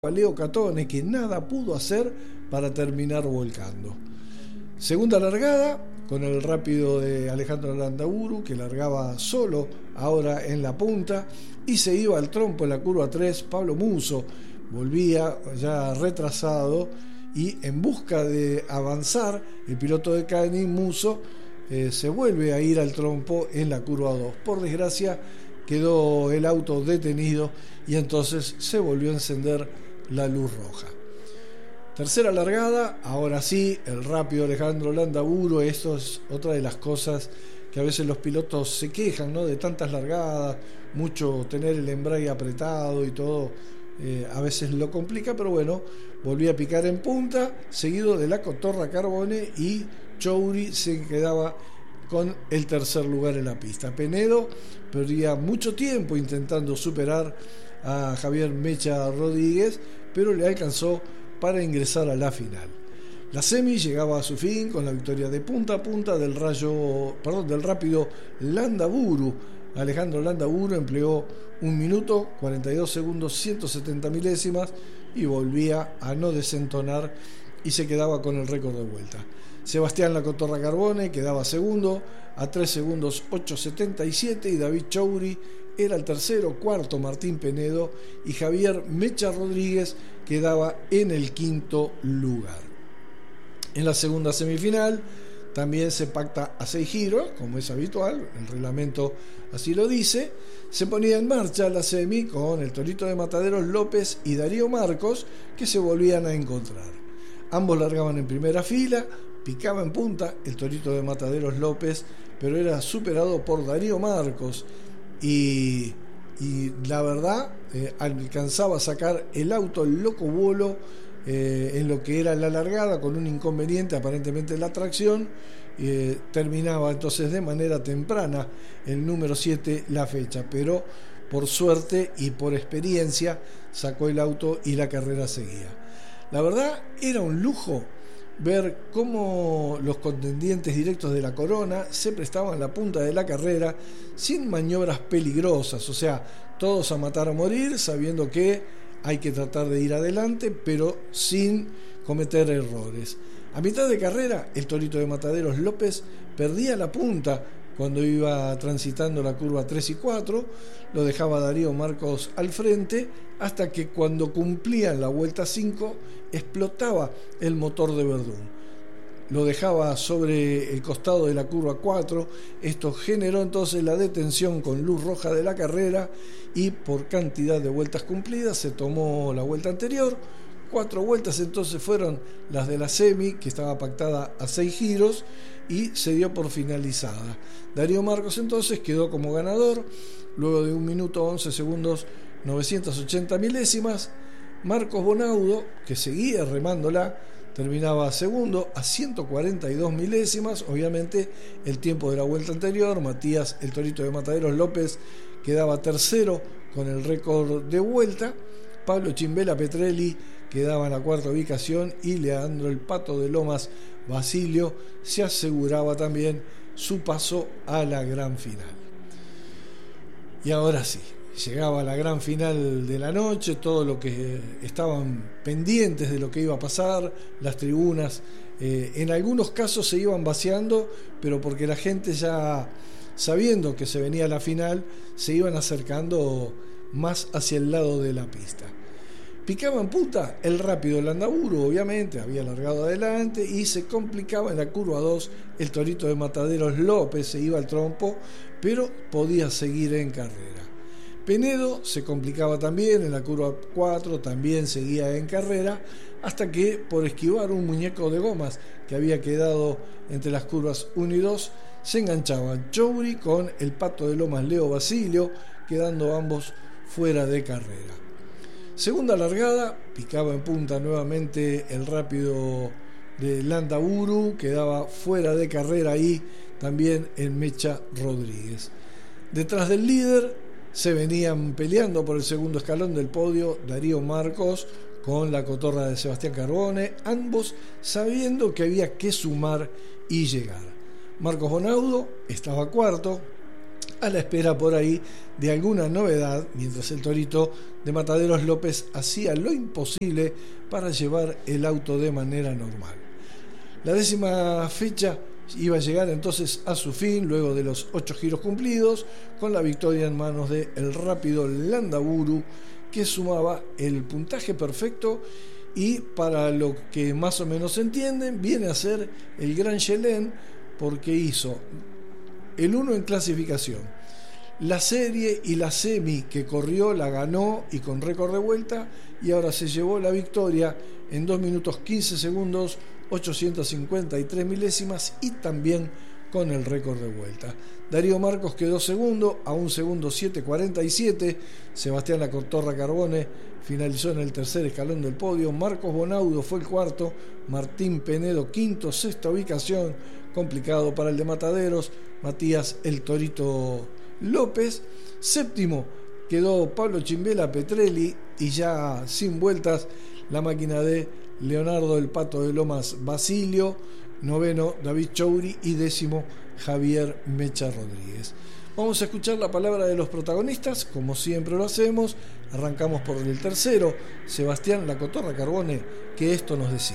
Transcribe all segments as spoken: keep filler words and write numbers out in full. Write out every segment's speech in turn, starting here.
Leo Catone, que nada pudo hacer para terminar volcando. Segunda largada con el rápido de Alejandro Landaburu, que largaba solo ahora en la punta, y se iba al trompo en la curva tres. Pablo Musso volvía ya retrasado y en busca de avanzar el piloto de Cani, Musso eh, se vuelve a ir al trompo en la curva dos. Por desgracia quedó el auto detenido y entonces se volvió a encender la luz roja. Tercera largada, ahora sí, el rápido Alejandro Landaburu. Esto es otra de las cosas que a veces los pilotos se quejan, ¿no? De tantas largadas, mucho tener el embrague apretado y todo, eh, a veces lo complica, pero bueno, volví a picar en punta, seguido de la Cotorra Carbone, y Chouri se quedaba con el tercer lugar en la pista. Penedo perdía mucho tiempo intentando superar a Javier Mecha Rodríguez, pero le alcanzó para ingresar a la final. La semi llegaba a su fin con la victoria de punta a punta del rayo, perdón, del rápido Landaburu. Alejandro Landaburu empleó un minuto, cuarenta y dos segundos, ciento setenta milésimas y volvía a no desentonar y se quedaba con el récord de vuelta. Sebastián La Cotorra Carbone quedaba segundo a tres segundos ocho setenta y siete, y David Chouri era el tercero. Cuarto Martín Penedo, y Javier Mecha Rodríguez quedaba en el quinto lugar. En la segunda semifinal también se pacta a seis giros, como es habitual, el reglamento así lo dice. Se ponía en marcha la semi con el Torito de Mataderos López y Darío Marcos, que se volvían a encontrar. Ambos largaban en primera fila, picaba en punta el Torito de Mataderos López, pero era superado por Darío Marcos, y, y la verdad eh, alcanzaba a sacar el auto el Loco Bolo eh, en lo que era la largada, con un inconveniente aparentemente en la tracción. Eh, terminaba entonces de manera temprana el número siete la fecha, pero por suerte y por experiencia sacó el auto y la carrera seguía. La verdad era un lujo ver cómo los contendientes directos de la corona se prestaban la punta de la carrera sin maniobras peligrosas, o sea, todos a matar o morir, sabiendo que hay que tratar de ir adelante, pero sin cometer errores. A mitad de carrera, el Torito de Mataderos López perdía la punta cuando iba transitando la curva tres y cuatro, lo dejaba Darío Marcos al frente, hasta que cuando cumplían la vuelta cinco explotaba el motor de Verdún. Lo dejaba sobre el costado de la curva cuatro. Esto generó entonces la detención con luz roja de la carrera, y por cantidad de vueltas cumplidas se tomó la vuelta anterior. Cuatro vueltas entonces fueron las de la semi, que estaba pactada a seis giros, y se dio por finalizada. Darío Marcos entonces quedó como ganador luego de un minuto once segundos novecientos ochenta milésimas. Marcos Bonaudo, que seguía remándola, terminaba segundo a ciento cuarenta y dos milésimas. Obviamente el tiempo de la vuelta anterior. Matías el Torito de Mataderos López quedaba tercero con el récord de vuelta. Pablo Chimbela Petrelli quedaba en la cuarta ubicación, y Leandro el Pato de Lomas Basilio se aseguraba también su paso a la gran final. Y ahora sí, llegaba la gran final de la noche. Todo lo que estaban pendientes de lo que iba a pasar, las tribunas eh, en algunos casos se iban vaciando, pero porque la gente, ya sabiendo que se venía la final, se iban acercando más hacia el lado de la pista. Picaba en punta el rápido Landaburu, obviamente había largado adelante, y se complicaba en la curva dos el Torito de Mataderos López. Se iba al trompo, pero podía seguir en carrera. Penedo se complicaba también en la curva cuatro, también seguía en carrera, hasta que, por esquivar un muñeco de gomas que había quedado entre las curvas uno y dos, se enganchaban Chouri con el Pato de Lomas Leo Basilio, quedando ambos fuera de carrera. Segunda largada, picaba en punta nuevamente el rápido de Landaburu, quedaba fuera de carrera ahí también el Mecha Rodríguez. Detrás del líder se venían peleando por el segundo escalón del podio Darío Marcos con la Cotorra de Sebastián Carbone, ambos sabiendo que había que sumar y llegar. Marcos Bonaudo estaba cuarto a la espera por ahí de alguna novedad, mientras el torito de Mataderos López hacía lo imposible para llevar el auto de manera normal. La décima fecha iba a llegar entonces a su fin luego de los ocho giros cumplidos, con la victoria en manos de el rápido Landaburu, que sumaba el puntaje perfecto y, para lo que más o menos entienden, viene a ser el Gran Chelem, porque hizo el uno en clasificación, la serie y la semi que corrió la ganó y con récord de vuelta, y ahora se llevó la victoria en dos minutos quince segundos ochocientos cincuenta y tres milésimas y también con el récord de vuelta. Darío Marcos quedó segundo a un segundo siete cuarenta y siete. Sebastián La Cotorra Carbone finalizó en el tercer escalón del podio. Marcos Bonaudo fue el cuarto. Martín Penedo quinto, sexta ubicación, complicado para el de Mataderos. Matías El Torito López. Séptimo quedó Pablo Chimbela Petrelli, y ya sin vueltas la máquina de Leonardo El Pato de Lomas Basilio. Noveno David Chouri y décimo Javier Mecha Rodríguez. Vamos a escuchar la palabra de los protagonistas, como siempre lo hacemos. Arrancamos por el tercero, Sebastián La Cotorra Carbone, que esto nos decía.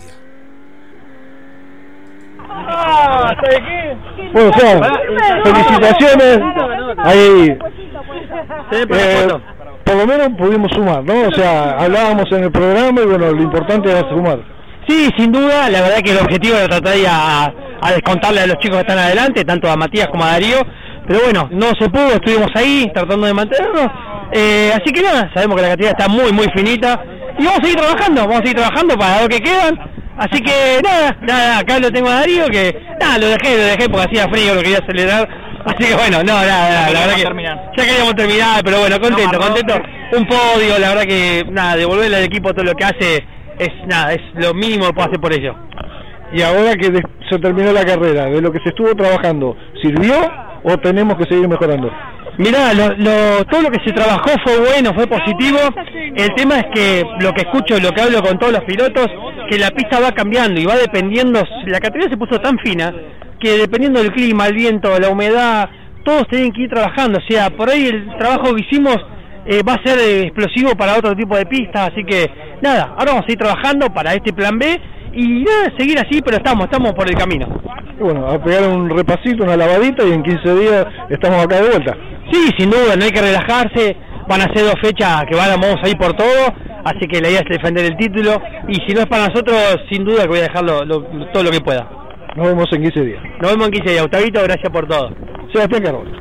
Ah, ¿sabe qué? Bueno, o sea, felicitaciones. Ahí, eh, por lo menos pudimos sumar, ¿no? O sea, hablábamos en el programa y bueno, lo importante era sumar. Sí, sin duda, la verdad que el objetivo era tratar de a, a descontarle a los chicos que están adelante, tanto a Matías como a Darío, pero bueno, no se pudo, estuvimos ahí tratando de mantenernos, eh, así que nada, sabemos que la categoría está muy muy finita y vamos a seguir trabajando, vamos a seguir trabajando para lo que quedan, así que nada, nada, acá lo tengo a Darío, que nada, lo dejé, lo dejé porque hacía frío, lo quería acelerar, así que bueno, no, nada, nada, la verdad que terminar. Ya queríamos terminar, pero bueno, contento, contento, un podio, la verdad que nada, devolverle al equipo todo lo que hace es nada, es lo mínimo que puedo hacer por ello. Y ahora que se terminó la carrera, de lo que se estuvo trabajando, ¿sirvió o tenemos que seguir mejorando? Mirá, lo, lo, todo lo que se trabajó fue bueno, fue positivo. El tema es que lo que escucho, lo que hablo con todos los pilotos, que la pista va cambiando y va dependiendo, la categoría se puso tan fina que dependiendo del clima, el viento, la humedad, todos tienen que ir trabajando. O sea, por ahí el trabajo que hicimos eh, va a ser eh, explosivo para otro tipo de pistas, así que nada, ahora vamos a ir trabajando para este plan B y nada, seguir así, pero estamos, estamos por el camino. Y bueno, a pegar un repasito, una lavadita y en quince días estamos acá de vuelta. Sí, sin duda, no hay que relajarse, van a ser dos fechas que vamos a ir por todo, así que la idea es defender el título y si no es para nosotros, sin duda que voy a dejarlo lo, lo, todo lo que pueda. Nos vemos en quince días. Nos vemos en quince días, Octavito, gracias por todo. Sebastián Carbone.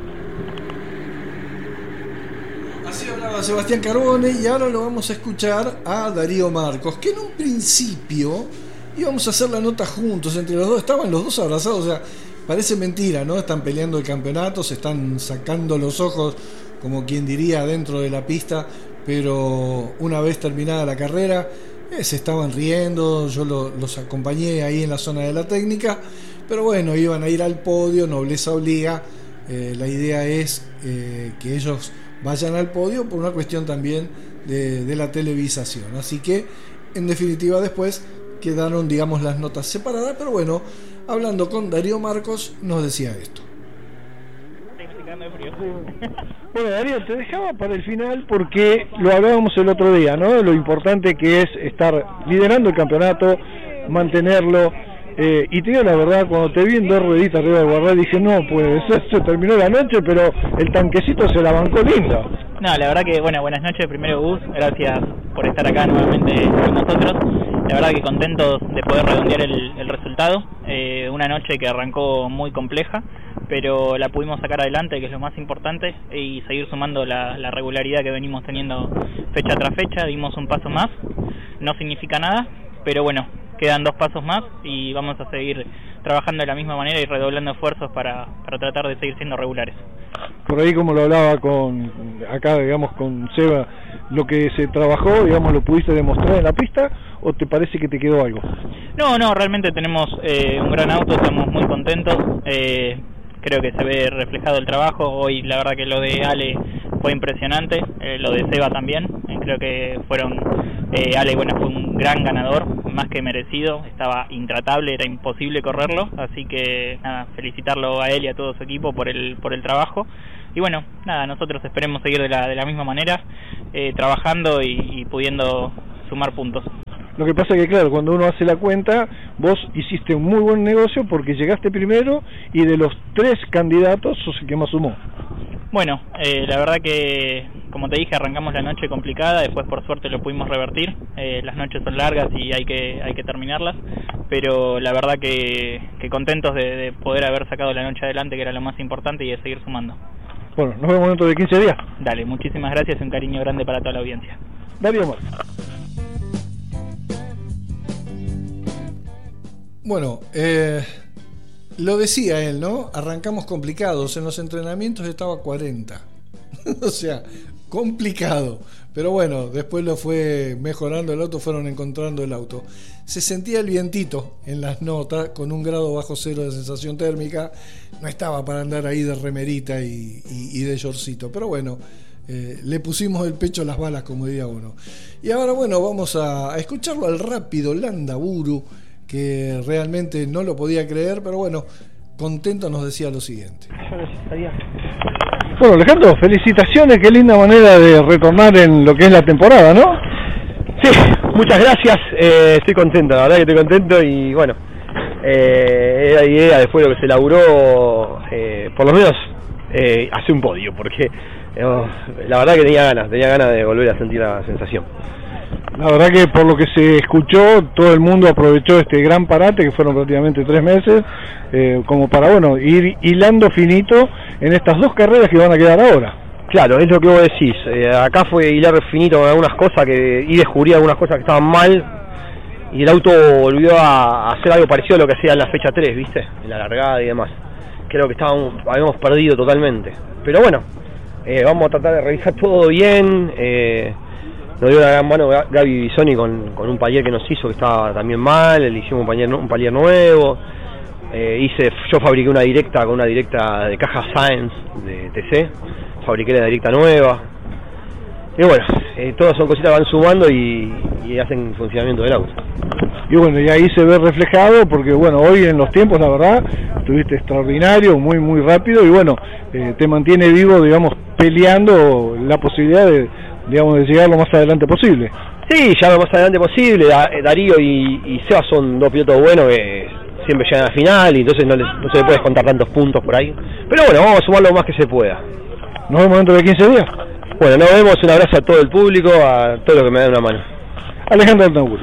Así hablaba Sebastián Carbone, y ahora lo vamos a escuchar a Darío Marcos, que en un principio íbamos a hacer la nota juntos entre los dos, estaban los dos abrazados, o sea, parece mentira, ¿no? Están peleando el campeonato, se están sacando los ojos, como quien diría, dentro de la pista, pero una vez terminada la carrera, eh, se estaban riendo, yo lo, los acompañé ahí en la zona de la técnica, pero bueno, iban a ir al podio, nobleza obliga, eh, la idea es eh, que ellos vayan al podio por una cuestión también de, de la televisación, así que en definitiva después quedaron, digamos, las notas separadas, pero bueno, hablando con Darío Marcos nos decía esto. Bueno, Darío, te dejaba para el final porque lo hablábamos el otro día, ¿no? Lo importante que es estar liderando el campeonato, mantenerlo, eh, y te digo la verdad, cuando te vi en dos rueditas arriba del guardrail dije, no, pues se terminó la noche, pero el tanquecito se la bancó lindo. No, la verdad que, bueno, buenas noches primero, Gus, gracias por estar acá nuevamente con nosotros. La verdad que contentos de poder redondear el, el resultado, eh, una noche que arrancó muy compleja, pero la pudimos sacar adelante, que es lo más importante, y seguir sumando la, la regularidad que venimos teniendo fecha tras fecha. Dimos un paso más, no significa nada, pero bueno, quedan dos pasos más y vamos a seguir trabajando de la misma manera y redoblando esfuerzos para, para tratar de seguir siendo regulares. Por ahí, como lo hablaba con acá, digamos, con Seba, lo que se trabajó, digamos, ¿lo pudiste demostrar en la pista o te parece que te quedó algo? No, no, realmente tenemos eh, un gran auto, estamos muy contentos, eh, creo que se ve reflejado el trabajo. Hoy la verdad que lo de Ale fue impresionante, eh, lo de Seba también, eh, creo que fueron, eh, Ale bueno, fue un gran ganador, más que merecido, estaba intratable, era imposible correrlo, así que nada, felicitarlo a él y a todo su equipo por el por el trabajo, y bueno, nada, nosotros esperemos seguir de la, de la misma manera, eh, trabajando y, y pudiendo sumar puntos. Lo que pasa es que, claro, cuando uno hace la cuenta, vos hiciste un muy buen negocio porque llegaste primero y de los tres candidatos sos el que más sumó. Bueno, eh, la verdad que, como te dije, arrancamos la noche complicada, después por suerte lo pudimos revertir. Eh, las noches son largas y hay que hay que terminarlas, pero la verdad que, que contentos de, de poder haber sacado la noche adelante, que era lo más importante, y de seguir sumando. Bueno, nos vemos dentro de quince días. Dale, muchísimas gracias y un cariño grande para toda la audiencia. Darío Marcos. Bueno, eh, lo decía él, ¿no? Arrancamos complicados, en los entrenamientos estaba cuarenta. O sea, complicado. Pero bueno, después lo fue mejorando el auto, fueron encontrando el auto. Se sentía el vientito en las notas, con un grado bajo cero de sensación térmica. No estaba para andar ahí de remerita y, y, y de shortcito. Pero bueno, eh, le pusimos el pecho a las balas, como diría uno. Y ahora, bueno, vamos a, a escucharlo al rápido Landaburu, que realmente no lo podía creer, pero bueno, contento nos decía lo siguiente. Bueno, Alejandro, felicitaciones, qué linda manera de retornar en lo que es la temporada, ¿no? Sí, muchas gracias, eh, estoy contento, la verdad que estoy contento y bueno, eh, era la idea después de lo que se laburó, eh, por lo menos eh, hacer un podio, porque eh, la verdad que tenía ganas, tenía ganas de volver a sentir la sensación. La verdad que por lo que se escuchó, todo el mundo aprovechó este gran parate, que fueron prácticamente tres meses, eh, como para, bueno, ir hilando finito en estas dos carreras que van a quedar ahora. Claro, es lo que vos decís, eh, acá fue hilar finito con algunas cosas, que y descubrí algunas cosas que estaban mal, y el auto volvió a hacer algo parecido a lo que hacía en la fecha tres, ¿viste? En la largada y demás. Creo que estábamos, habíamos perdido totalmente. Pero bueno, eh, vamos a tratar de revisar todo bien. eh, Nos dio una gran mano Gaby Bisoni con, con un palier que nos hizo, que estaba también mal, le hicimos un palier, un palier nuevo. Eh, hice, yo fabriqué una directa con una directa de caja Science de T C, fabriqué la directa nueva. Y bueno, eh, todas son cositas que van sumando y, y hacen funcionamiento del auto. Y bueno, y ahí se ve reflejado, porque bueno, hoy en los tiempos, la verdad, estuviste extraordinario, muy muy rápido, y bueno, eh, te mantiene vivo, digamos, peleando la posibilidad de, digamos, de llegar lo más adelante posible. Sí, ya lo más adelante posible. Darío y, y Seba son dos pilotos buenos que siempre llegan a la final, y entonces no, les, no se le puede contar tantos puntos por ahí. Pero bueno, vamos a sumar lo más que se pueda. Nos vemos dentro de quince días. Bueno, nos vemos, un abrazo a todo el público, a todo lo que me da una mano. Alejandro Landaburu.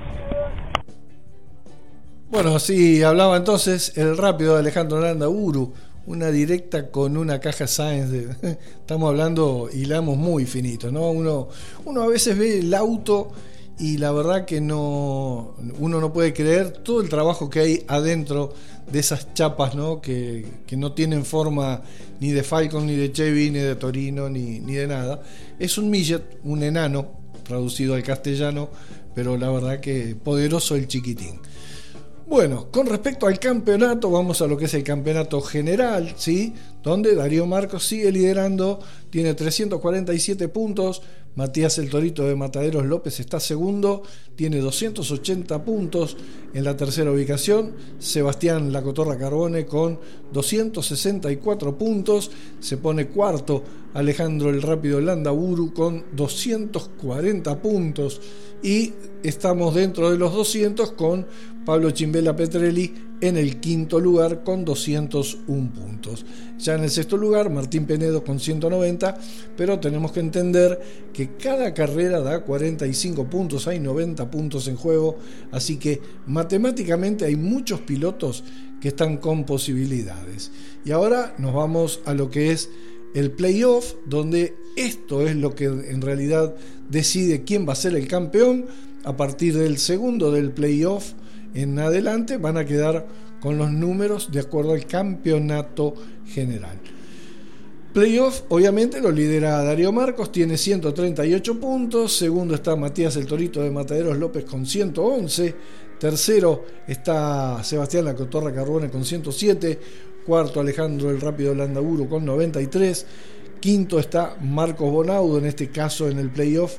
Bueno, sí, hablaba entonces el rápido de Alejandro Landaburu, una directa con una caja Science. De, estamos hablando, hilamos muy finito, ¿no? Uno, uno a veces ve el auto y la verdad que no, uno no puede creer todo el trabajo que hay adentro de esas chapas, ¿no? Que, que no tienen forma ni de Falcon, ni de Chevy, ni de Torino, ni, ni de nada. Es un midget, un enano, traducido al castellano, pero la verdad que poderoso el chiquitín. Bueno, con respecto al campeonato, vamos a lo que es el campeonato general, ¿sí? Donde Darío Marcos sigue liderando, tiene trescientos cuarenta y siete puntos. Matías el Torito de Mataderos López está segundo, tiene doscientos ochenta puntos. En la tercera ubicación, Sebastián La Cotorra Carbone con doscientos sesenta y cuatro puntos. Se pone cuarto Alejandro el Rápido Landaburu con doscientos cuarenta puntos. Y estamos dentro de los doscientos con Pablo Chimbela Petrelli en el quinto lugar con doscientos uno puntos. Ya en el sexto lugar Martín Penedo con ciento noventa, pero tenemos que entender que cada carrera da cuarenta y cinco puntos, hay noventa puntos en juego, así que matemáticamente hay muchos pilotos que están con posibilidades. Y ahora nos vamos a lo que es el playoff, donde esto es lo que en realidad decide quién va a ser el campeón. A partir del segundo del playoff en adelante van a quedar con los números de acuerdo al campeonato general. Playoff obviamente lo lidera Darío Marcos, tiene ciento treinta y ocho puntos. Segundo está Matías el Torito de Mataderos López con ciento once. Tercero está Sebastián La Cotorra Carbone con ciento siete. Cuarto Alejandro el Rápido Landaburu con noventa y tres. Quinto está Marcos Bonaudo, en este caso en el playoff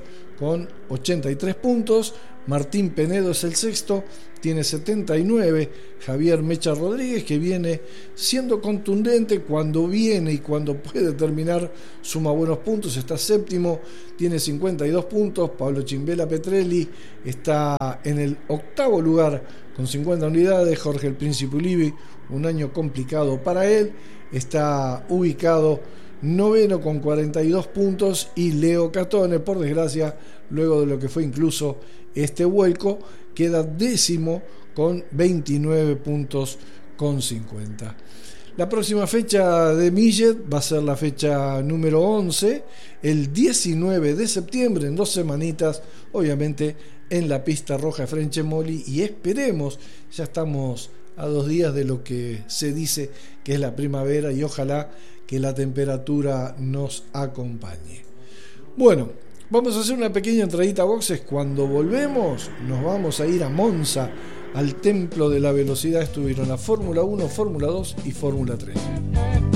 con ochenta y tres puntos. Martín Penedo es el sexto, tiene setenta y nueve. Javier Mecha Rodríguez, que viene siendo contundente cuando viene y cuando puede terminar, suma buenos puntos, está séptimo, tiene cincuenta y dos puntos. Pablo Chimbela Petrelli está en el octavo lugar con cincuenta unidades. Jorge el Príncipe Ulivi, un año complicado para él, está ubicado noveno con cuarenta y dos puntos. Y Leo Catone, por desgracia, luego de lo que fue incluso este vuelco, queda décimo con veintinueve puntos con cincuenta. La próxima fecha de Millet va a ser la fecha número once, el diecinueve de septiembre, en dos semanitas, obviamente en la pista roja Frenchemoli, y esperemos, ya estamos a dos días de lo que se dice que es la primavera, y ojalá que la temperatura nos acompañe. Bueno, vamos a hacer una pequeña entradita a boxes. Cuando volvemos nos vamos a ir a Monza, al templo de la velocidad. Estuvieron la Fórmula uno, Fórmula dos y Fórmula tres.